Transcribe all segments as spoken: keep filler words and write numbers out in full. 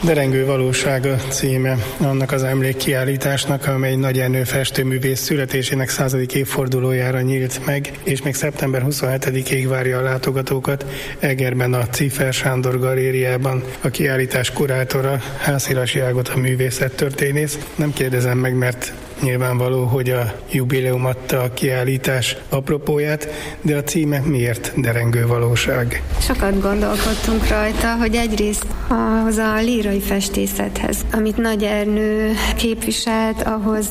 Derengő valóság a címe annak az emlékkiállításnak, amely Nagy Ernő festőművész születésének századik évfordulójára nyílt meg, és még szeptember huszonhetedikéig várja a látogatókat Egerben a Ciffer Sándor galériában. A kiállítás kurátora Hászilasi Ágota művészettörténész. Nem kérdezem meg, mert nyilvánvaló, hogy a jubileum adta a kiállítás apropóját, de a címe miért Derengő valóság? Sokat gondolkodtunk rajta, hogy egyrészt ahhoz a lírai festészethez, amit Nagy Ernő képviselt, ahhoz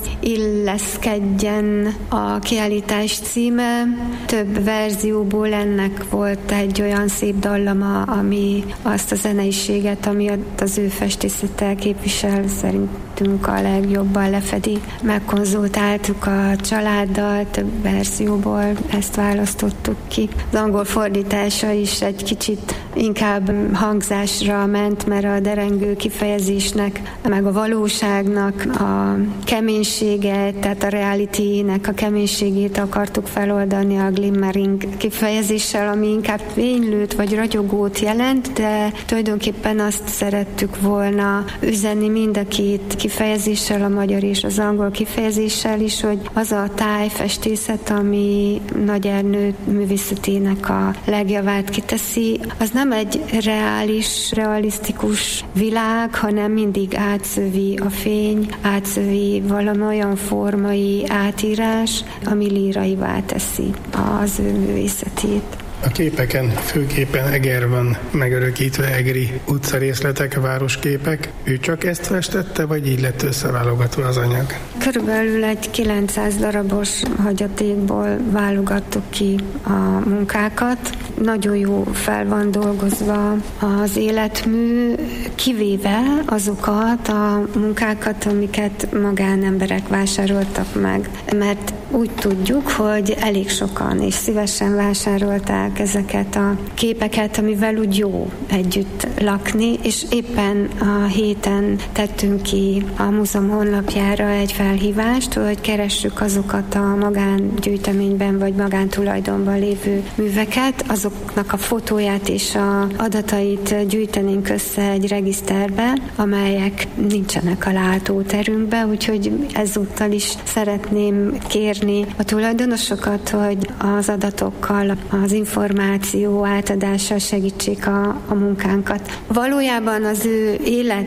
illeszkedjen a kiállítás címe. Több verzióból ennek volt egy olyan szép dallama, ami azt a zeneiséget, ami az ő festészettel képvisel, szerintünk a legjobban lefedi. Megkonzultáltuk a családdal, több verzióból ezt választottuk ki. Az angol fordítása is egy kicsit inkább hangzásra ment, mert a derengő kifejezésnek, meg a valóságnak a keménysége, tehát a reality-nek a keménységét akartuk feloldani a glimmering kifejezéssel, ami inkább fénylőt vagy ragyogót jelent, de tulajdonképpen azt szerettük volna üzenni mind a két kifejezéssel, a magyar és az angol kifejezéssel is, hogy az a tájfestészet, ami Nagy Ernő művészetének a legjavát kiteszi, az nem egy reális, realisztikus világ, hanem mindig átszövi a fény, átszövi valami olyan formai átírás, ami líraivá teszi az ő művészetét. A képeken főképpen Eger van megörökítve, egri utcarészletek, városképek. Ő csak ezt festette, vagy így lett összeválogatva az anyag? Körülbelül egy kilencszáz darabos hagyatékból válogattuk ki a munkákat. Nagyon jó fel van dolgozva az életmű, kivéve azokat a munkákat, amiket magánemberek vásároltak meg. Mert úgy tudjuk, hogy elég sokan és szívesen vásárolták ezeket a képeket, amivel úgy jó együtt lakni, és éppen a héten tettünk ki a múzeum honlapjára egy felhívást, hogy keressük azokat a magángyűjteményben vagy magántulajdonban lévő műveket, azoknak a fotóját és a adatait gyűjtenénk össze egy regiszterbe, amelyek nincsenek a látóterünkbe, úgyhogy ezúttal is szeretném kérni a tulajdonosokat, hogy az adatokkal, az információ átadással segítsék a, a munkánkat. Valójában az ő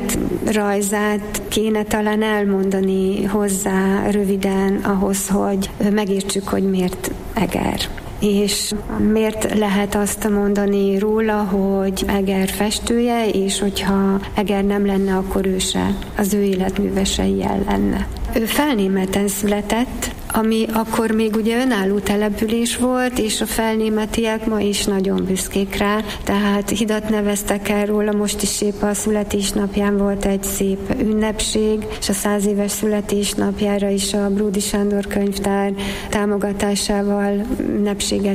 életrajzát kéne talán elmondani hozzá röviden ahhoz, hogy megértsük, hogy miért Eger. És miért lehet azt mondani róla, hogy Eger festője, és hogyha Eger nem lenne, akkor ő se, az ő életművese ilyen lenne. Ő felnémeten született, ami akkor még ugye önálló település volt, és a felnémetiek ma is nagyon büszkék rá, tehát hidat neveztek el róla, most is épp a születésnapján volt egy szép ünnepség, és a száz éves születésnapjára is a Bródy Sándor könyvtár támogatásával ünnepséget